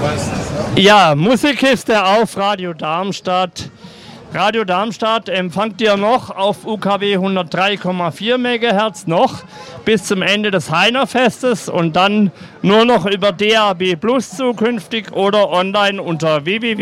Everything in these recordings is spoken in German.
Ja, Musikkiste auf Radio Darmstadt. Radio Darmstadt empfangt ihr noch auf UKW 103,4 MHz noch bis zum Ende des Heinerfestes und dann nur noch über DAB Plus zukünftig oder online unter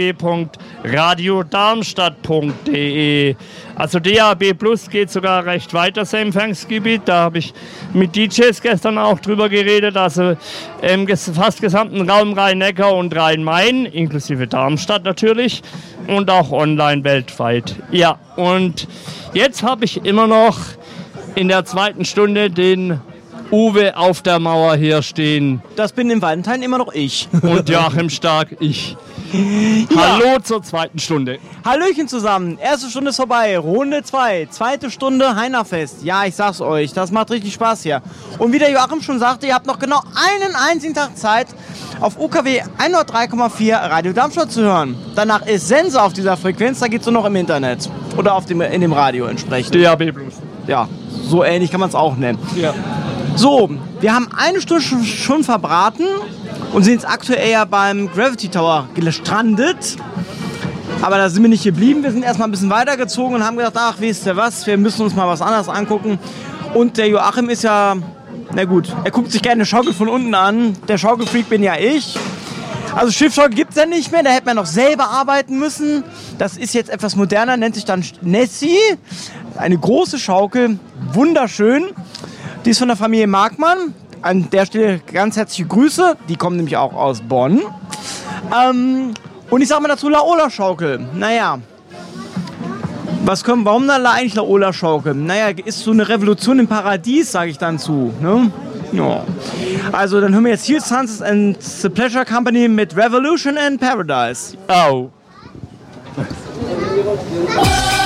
www.radiodarmstadt.de. Also DAB Plus geht sogar recht weit, das Empfangsgebiet. Da habe ich mit DJs gestern auch drüber geredet. Also im fast gesamten Raum Rhein-Neckar und Rhein-Main, inklusive Darmstadt natürlich. Und auch online weltweit. Ja, und jetzt habe ich immer noch in der zweiten Stunde den Uwe auf der Mauer hier stehen. Das bin im Valentin immer noch ich. Und Joachim Stark, ich. Ja. Hallo zur zweiten Stunde. Hallöchen zusammen. Erste Stunde ist vorbei. Runde 2. Zweite Stunde Heinerfest. Ja, ich sag's euch. Das macht richtig Spaß hier. Und wie der Joachim schon sagte, ihr habt noch genau einen einzigen Tag Zeit, auf UKW 103,4 Radio Darmstadt zu hören. Danach ist Sense auf dieser Frequenz. Da geht's nur noch im Internet. Oder in dem Radio entsprechend. DAB Plus. Ja, so ähnlich kann man es auch nennen. Ja. So, wir haben eine Stunde schon verbraten und sind jetzt aktuell ja beim Gravity Tower gestrandet. Aber da sind wir nicht geblieben. Wir sind erstmal ein bisschen weitergezogen und haben gedacht, ach, wisst ihr was, wir müssen uns mal was anderes angucken. Und der Joachim ist ja, na gut, er guckt sich gerne eine Schaukel von unten an. Der Schaukelfreak bin ja ich. Also Schiffschaukel gibt es ja nicht mehr, da hätte man noch selber arbeiten müssen. Das ist jetzt etwas moderner, nennt sich dann Nessie. Eine große Schaukel, wunderschön. Die ist von der Familie Markmann. An der Stelle ganz herzliche Grüße. Die kommen nämlich auch aus Bonn. Und ich sage mal dazu Laola-Schaukel. Naja, warum dann eigentlich Laola-Schaukel? Naja, ist so eine Revolution im Paradies, sage ich dann zu. Ne? Ja. Also dann hören wir jetzt Heel Sons and the Pleasure Company mit Revolution in Paradise. Oh.